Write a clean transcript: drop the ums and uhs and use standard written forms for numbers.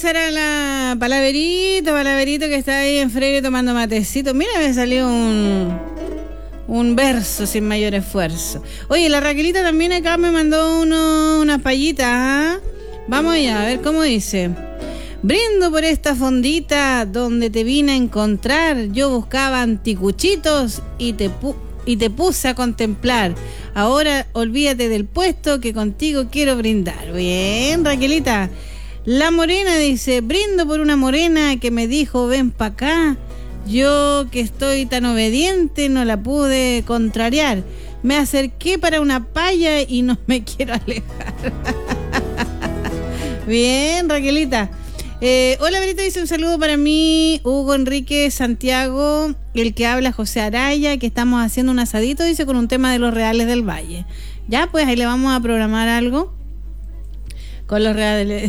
Sara la Palaverito que está ahí en Freire tomando matecito. Mira, me salió un verso sin mayor esfuerzo. Oye, la Raquelita también acá me mandó unas payitas, ¿ah? Vamos allá, a ver cómo dice. Brindo por esta fondita donde te vine a encontrar. Yo buscaba anticuchitos y te puse a contemplar. Ahora olvídate del puesto que contigo quiero brindar. Bien, Raquelita. La morena dice, brindo por una morena que me dijo ven pa' acá. Yo que estoy tan obediente no la pude contrariar. Me acerqué para una palla y no me quiero alejar. Bien, Raquelita. Hola, Berito, dice un saludo para mí, Hugo Enrique Santiago, el que habla José Araya, que estamos haciendo un asadito, dice, con un tema de los Reales del Valle. Ya, pues ahí le vamos a programar algo con los Reales